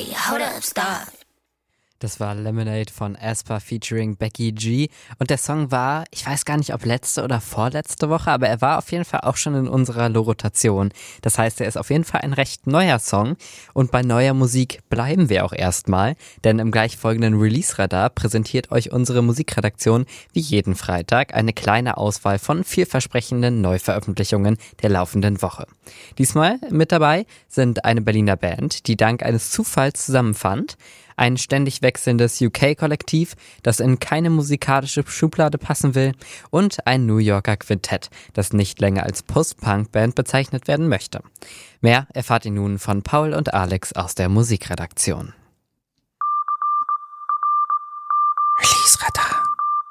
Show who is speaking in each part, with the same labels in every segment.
Speaker 1: Hey, hold up, stop.
Speaker 2: Das war Lemonade von aespa featuring Becky G. Und der Song war, ich weiß gar nicht, ob letzte oder vorletzte Woche, aber er war auf jeden Fall auch schon in unserer Rotation. Das heißt, er ist auf jeden Fall ein recht neuer Song. Und bei neuer Musik bleiben wir auch erstmal, denn im gleich folgenden Release-Radar präsentiert euch unsere Musikredaktion wie jeden Freitag eine kleine Auswahl von vielversprechenden Neuveröffentlichungen der laufenden Woche. Diesmal mit dabei sind eine Berliner Band, die dank eines Zufalls zusammenfand, ein ständig wechselndes UK-Kollektiv, das in keine musikalische Schublade passen will, und ein New Yorker Quintett, das nicht länger als Post-Punk-Band bezeichnet werden möchte. Mehr erfahrt ihr nun von Paul und Alex aus der Musikredaktion. Release-Radar.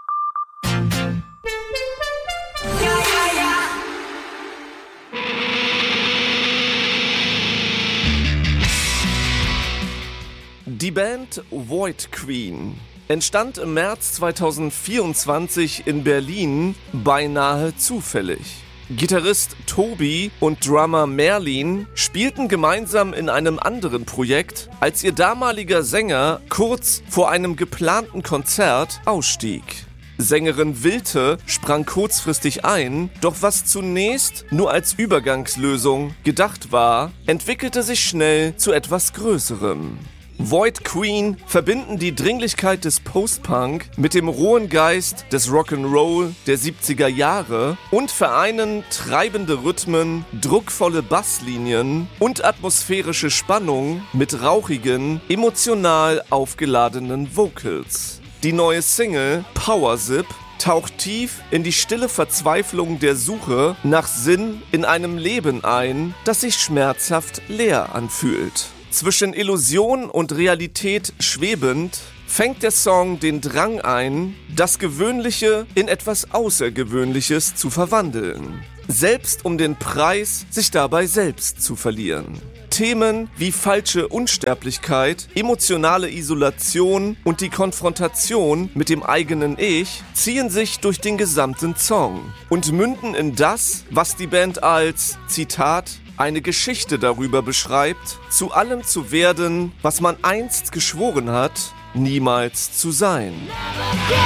Speaker 3: Die Band Void Queen entstand im März 2024 in Berlin beinahe zufällig. Gitarrist Tobi und Drummer Merlin spielten gemeinsam in einem anderen Projekt, als ihr damaliger Sänger kurz vor einem geplanten Konzert ausstieg. Sängerin Wilte sprang kurzfristig ein, doch was zunächst nur als Übergangslösung gedacht war, entwickelte sich schnell zu etwas Größerem. Void Queen verbinden die Dringlichkeit des Post-Punk mit dem rohen Geist des Rock'n'Roll der 70er Jahre und vereinen treibende Rhythmen, druckvolle Basslinien und atmosphärische Spannung mit rauchigen, emotional aufgeladenen Vocals. Die neue Single Power Zip taucht tief in die stille Verzweiflung der Suche nach Sinn in einem Leben ein, das sich schmerzhaft leer anfühlt. Zwischen Illusion und Realität schwebend fängt der Song den Drang ein, das Gewöhnliche in etwas Außergewöhnliches zu verwandeln. Selbst um den Preis, sich dabei selbst zu verlieren. Themen wie falsche Unsterblichkeit, emotionale Isolation und die Konfrontation mit dem eigenen Ich ziehen sich durch den gesamten Song und münden in das, was die Band als, Zitat, eine Geschichte darüber beschreibt, zu allem zu werden, was man einst geschworen hat, niemals zu sein.